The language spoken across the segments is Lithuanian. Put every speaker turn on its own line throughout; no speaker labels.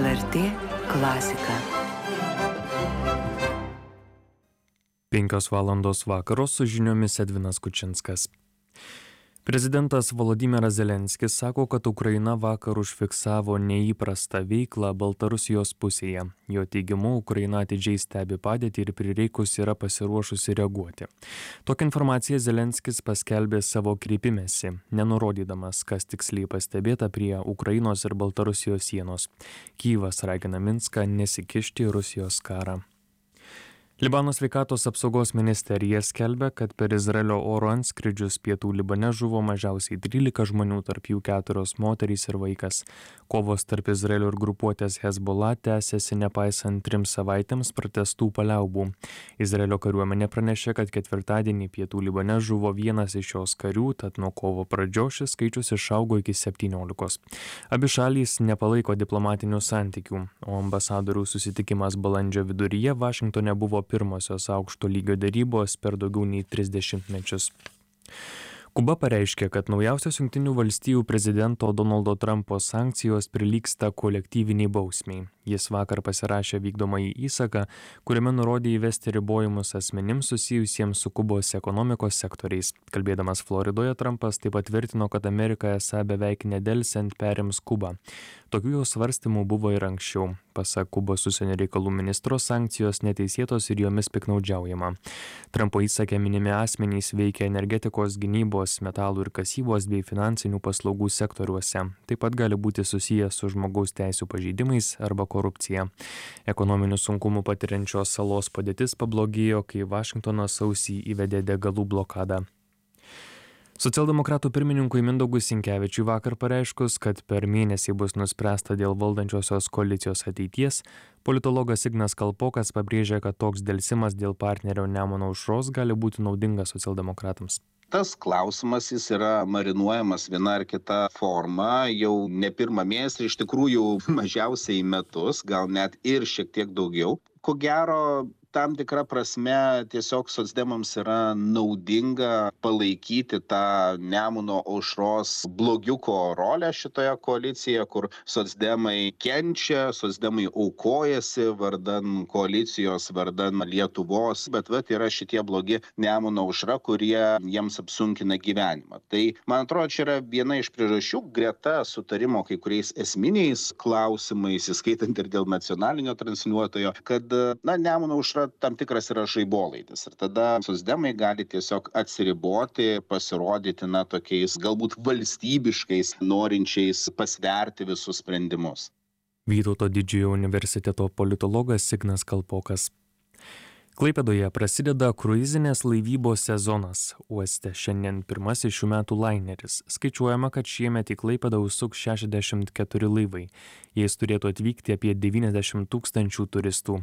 LRT klasika.
5 valandos vakaro su žiniomis Edvinas Kučinskas. Prezidentas Volodymyras Zelenskis sako, kad Ukraina vakar užfiksavo neįprastą veiklą Baltarusijos pusėje. Jo teigimu, Ukraina atidžiai stebi padėtį ir prireikus yra pasiruošusi reaguoti. Tokią informaciją Zelenskis paskelbė savo kreipimesi, nenurodydamas, kas tiksliai pastebėta prie Ukrainos ir Baltarusijos sienos. Kyjivas ragina Minską nesikišti į Rusijos karą. Libano sveikatos apsaugos ministerija skelbia, kad per Izraelio oro antskrydžius pietų Libane žuvo mažiausiai 13 žmonių, tarp jų 4 moterys ir vaikas. Kovos tarp Izraelio ir grupuotės Hezbollah tęsiasi nepaisant 3 savaitėms pratęstų paliaubų. Izraelio kariuomenė pranešė, kad ketvirtadienį pietų Libane žuvo vienas iš jos karių, tad nuo kovo pradžios šis skaičius išaugo iki 17. Abi šalys nepalaiko diplomatinių santykių, o ambasadorių susitikimas balandžio viduryje Vašingtone buvo pirmosios aukšto lygio derybos per daugiau nei 30 mečius. Kuba pareiškė, kad naujausios Jungtinių valstijų prezidento Donaldo Trumpo sankcijos prilygsta kolektyviniai bausmiai. Jis vakar pasirašė vykdomąjį įsaką, kuriame nurodė įvesti ribojimus asmenims susijusiems su Kubos ekonomikos sektoriais. Kalbėdamas Floridoje, Trumpas taip pat tvirtino, kad Amerika esą beveik nedelsiant perims Kubą. Tokių jau svarstymų buvo ir anksčiau. Pasak Kubos užsienio reikalų ministro, sankcijos neteisėtos ir jomis piknaudžiaujama. Trumpo įsake minimi asmenys veikia energetikos, gynybos, metalų ir kasybos bei finansinių paslaugų sektoriuose. Taip pat gali būti susijęs su žmogaus teisių pažeidimais arba korupcija. Ekonominių sunkumų patiriančios salos padėtis pablogėjo, kai Vašingtonas sausį įvedė degalų blokadą. Socialdemokratų pirmininkui Mindaugui Sinkevičiui vakar pareiškus, kad per mėnesį bus nuspręsta dėl valdančiosios koalicijos ateities, politologas Ignas Kalpokas pabrėžė, kad toks delsimas dėl partnerio Nemuno Aušros gali būti naudingas socialdemokratams.
Tas klausimas jis yra marinuojamas viena ar kita forma jau ne pirmą mėnesį, iš tikrųjų mažiausiai metus, gal net ir šiek tiek daugiau. Ko gero, tam tikra prasme tiesiog socdemams yra naudinga palaikyti tą Nemuno Aušros blogiuko rolę šitoje koalicijoje, kur socdemai kenčia, socdemai aukojasi vardan koalicijos, vardan Lietuvos, bet yra šitie blogi Nemuno Aušra, kurie jiems apsunkina gyvenimą. Tai, man atrodo, čia yra viena iš priežasčių greta sutarimo kai kuriais esminiais klausimais, įskaitant ir dėl nacionalinio transliuotojo, kad Nemuno Aušra tam tikras yra žaibolaidis ir tada socdemai gali tiesiog atsiriboti, pasirodyti tokiais galbūt valstybiškais, norinčiais pasverti visus sprendimus.
Vytauto Didžiojo universiteto politologas Ignas Kalpokas. Klaipėdoje prasideda kruizinės laivybos sezonas. Uoste šiandien pirmasis šių metų laineris. Skaičiuojama, kad šiemet į Klaipėdą užsuks 64 laivai. Jais turėtų atvykti apie 90 000 turistų.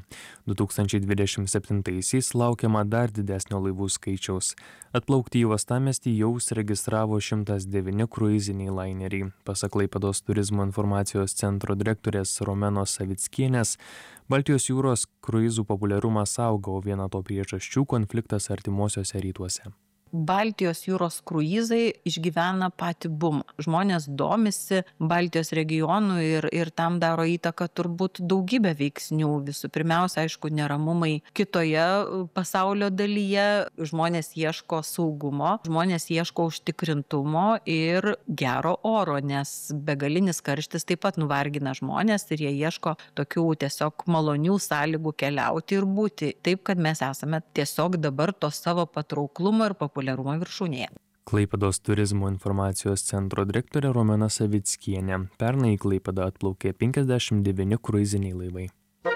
2027-aisiais laukiama dar didesnio laivų skaičiaus. Atplaukti į uostamiestį jau užsiregistravo 109 kruiziniai laineriai. Pasak Klaipėdos turizmo informacijos centro direktorės Romenos Savickienės, Baltijos jūros kruizų populiarumas auga, o viena to priežasčių konfliktas artimuosiuose rytuose.
Baltijos jūros kruizai išgyvena patį bumą. Žmonės domisi Baltijos regionu ir tam daro įtaką turbūt daugybę veiksnių. Visų pirmiausia, aišku, neramumai kitoje pasaulio dalyje. Žmonės ieško saugumo, žmonės ieško užtikrintumo ir gero oro, nes begalinis karštis taip pat nuvargina žmonės ir jie ieško tokių tiesiog malonių sąlygų keliauti ir būti. Taip, kad mes esame tiesiog dabar to savo patrauklumo ir populiarumo viršūnėje.
Klaipėdos turizmo informacijos centro direktorė Romena Savickienė. Pernai į Klaipėdą atplaukė 59 kruiziniai laivai.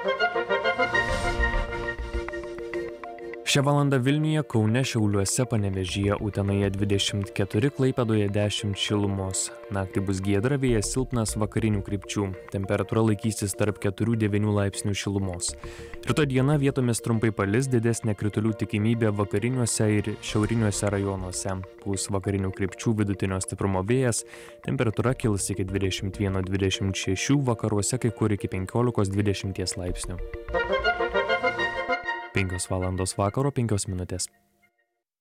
Šią valandą Vilniuje, Kaune, Šiauliuose, Panevėžyje, Utenoje 24, Klaipėdoje 10 šilumos. Naktį bus giedra, vėjas silpnas vakarinių krypčių. Temperatūra laikysis tarp 4-9 laipsnių šilumos. Rytoj dieną vietomis trumpai palis, didesnė kritulių tikimybė vakariniuose ir šiauriniuose rajonuose. Pūs vakarinių krypčių vidutinio stiprumo vėjas, temperatūra kils iki 21-26, vakaruose kai kur iki 15-20 laipsnių. 5 valandos vakaro 5 minutės.